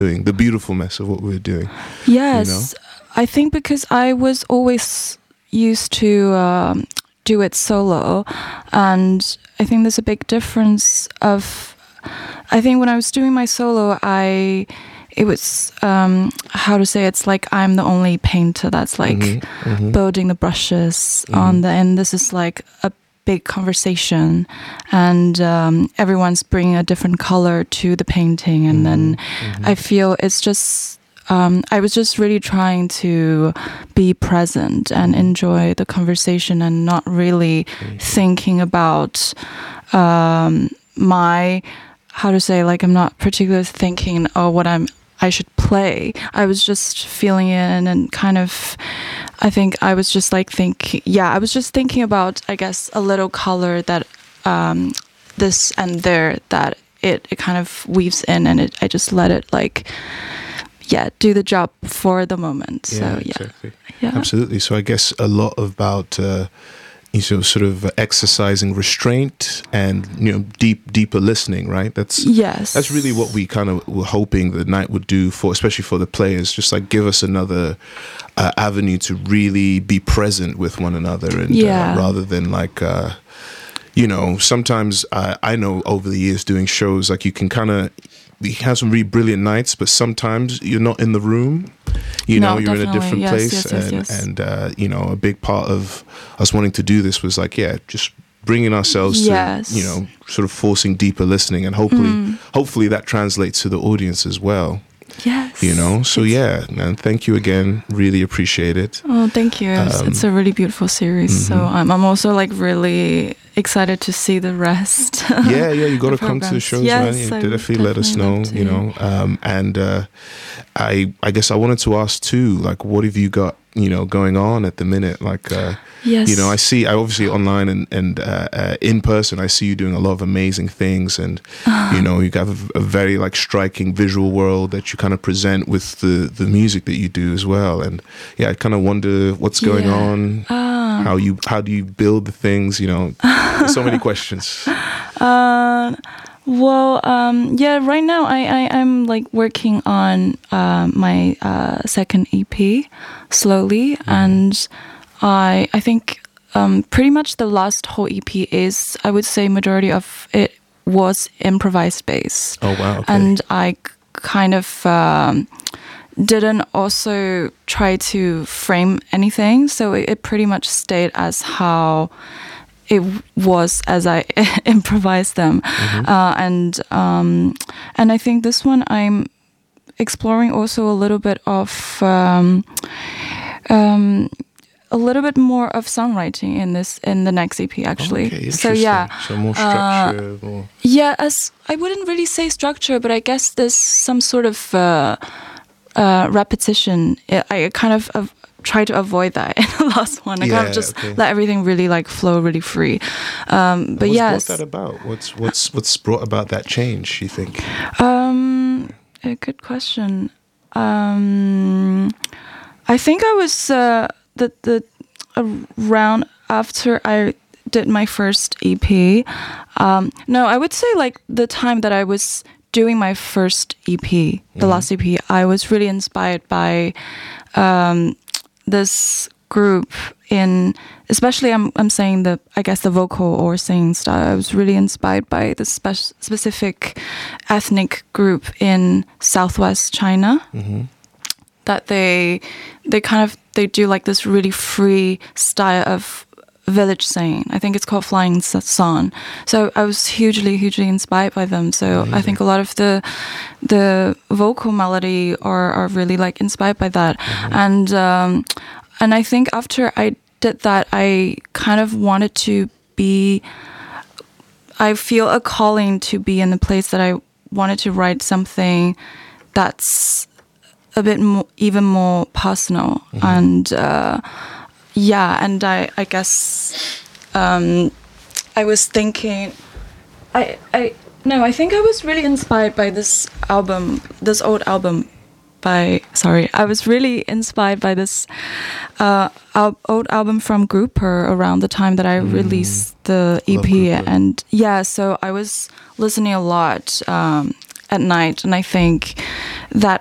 doing, the beautifulness of what we're doing. Yes, you know? I think because I was always used to do it solo, and I think there's a big difference of, I think when I was doing my solo, it was how to say, it's like I'm the only painter that's like building the brushes on the end. This is like a big conversation, and everyone's bringing a different color to the painting, and then I feel it's just I was just really trying to be present and enjoy the conversation, and not really thinking about my, how to say, like I'm not particularly thinking, oh, what I should play. I was just feeling it, and kind of, I think I was just like I was just thinking about, I guess, a little color that this and there, that it kind of weaves in, and I just let it like, do the job for the moment. So exactly. Absolutely. So I guess a lot about sort of exercising restraint and deeper listening, right? That's really what we kind of were hoping the night would do, for especially for the players, just like give us another avenue to really be present with one another, and rather than like sometimes I know over the years doing shows, like you can kind of have some really brilliant nights, but sometimes you're not in the room. You're in a different place, and a big part of us wanting to do this was like, just bringing ourselves to, sort of forcing deeper listening, and hopefully that translates to the audience as well. Yes. So man, thank you again. Really appreciate it. Oh, thank you. It's a really beautiful series. So I'm also like really excited to see the rest. You got to come to the shows, man. You definitely let us know. And I guess I wanted to ask too, like, what have you got going on at the minute? Like, I see, I obviously online and in person, I see you doing a lot of amazing things, and you have a very like striking visual world that you kind of present with the music that you do as well. And I kind of wonder what's going on. How do you build the things? There's so many questions. Right now I'm like working on my second EP slowly, and I think pretty much the last whole EP is, I would say, majority of it was improvised based. Oh wow! Okay. And I kind of didn't also try to frame anything, so it pretty much stayed as how it was as I improvised them. And I think this one I'm exploring also a little bit of a little bit more of songwriting in the next EP actually. Okay, so so more structure, more. As I wouldn't really say structure, but I guess there's some sort of repetition. I kind of try to avoid that in the last one. I kind of just let everything really like flow really free. But what's that about? What's brought about that change, you think? A good question. I think I was the around after I did my first EP. No, I would say like the time that I was doing my first EP, the last EP, I was really inspired by this group especially I'm saying I guess the vocal or singing style. I was really inspired by this specific ethnic group in Southwest China. That they do like this really free style of village singing. I think it's called Flying Song. So I was hugely inspired by them. So I think a lot of the vocal melody are really like inspired by that. And I think after I did that, I kind of wanted to be, I feel a calling to be in the place that I wanted to write something that's a bit more, even more personal. And and I guess I was thinking, I think I was really inspired by this old album I was really inspired by this old album from Grouper around the time that I released the EP. And so I was listening a lot at night, and I think that